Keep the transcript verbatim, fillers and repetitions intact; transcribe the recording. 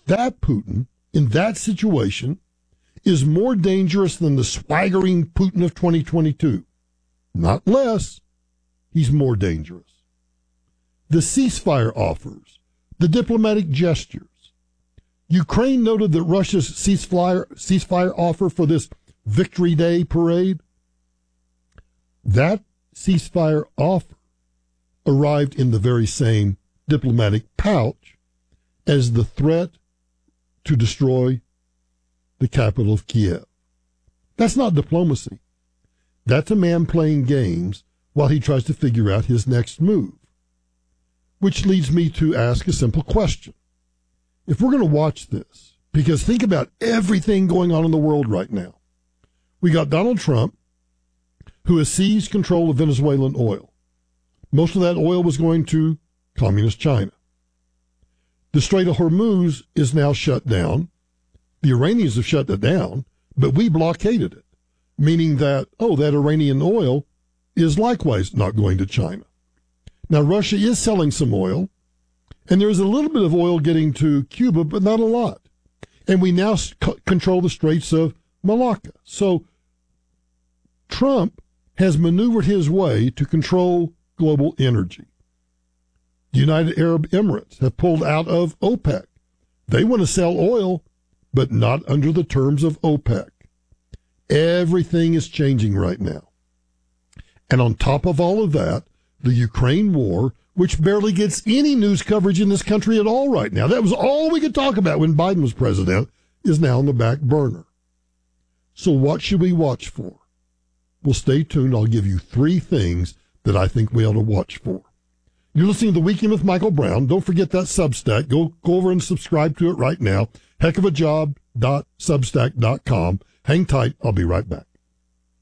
That Putin, in that situation, is more dangerous than the swaggering Putin of twenty twenty-two. Not less. He's more dangerous. The ceasefire offers, the diplomatic gestures. Ukraine noted that Russia's ceasefire, ceasefire offer for this Victory Day parade, that ceasefire offer arrived in the very same diplomatic pouch as the threat to destroy the capital of Kiev. That's not diplomacy. That's a man playing games while he tries to figure out his next move. Which leads me to ask a simple question. If we're going to watch this, because think about everything going on in the world right now. We got Donald Trump, who has seized control of Venezuelan oil. Most of that oil was going to communist China. The Strait of Hormuz is now shut down. The Iranians have shut it down, but we blockaded it, meaning that, oh, that Iranian oil is likewise not going to China. Now, Russia is selling some oil, and there is a little bit of oil getting to Cuba, but not a lot. And we now c- control the Straits of Malacca. So Trump has maneuvered his way to control global energy. The United Arab Emirates have pulled out of OPEC. They want to sell oil, but not under the terms of OPEC. Everything is changing right now. And on top of all of that, the Ukraine war, which barely gets any news coverage in this country at all right now. That was all we could talk about when Biden was president, is now on the back burner. So what should we watch for? Well, stay tuned. I'll give you three things that I think we ought to watch for. You're listening to The Weekend with Michael Brown. Don't forget that Substack. Go, go over and subscribe to it right now. heck of a job dot substack dot com. Hang tight. I'll be right back.